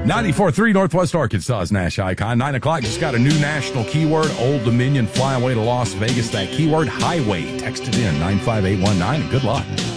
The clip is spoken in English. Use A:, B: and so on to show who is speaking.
A: 94.3 Northwest Arkansas's Nash Icon. 9 o'clock, just got a new national keyword. Old Dominion fly away to Las Vegas. That keyword, highway. Text it in, 95819, and good luck.